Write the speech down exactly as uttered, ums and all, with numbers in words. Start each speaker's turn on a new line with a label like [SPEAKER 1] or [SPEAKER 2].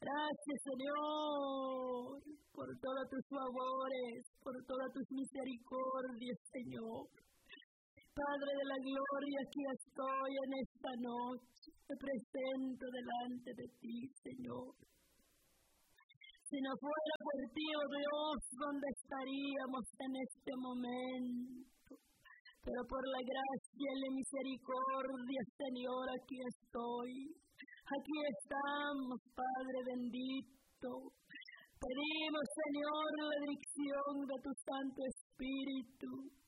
[SPEAKER 1] Gracias, Señor, por todos tus favores, por todas tus misericordias, Señor. Padre de la gloria, aquí estoy en esta noche. Te presento delante de ti, Señor. Si no fuera por ti, oh Dios, ¿dónde estaríamos en este momento? Pero por la gracia y la misericordia, Señor, aquí estoy. Aquí estamos, Padre bendito. Pedimos, Señor, la dirección de tu Santo Espíritu.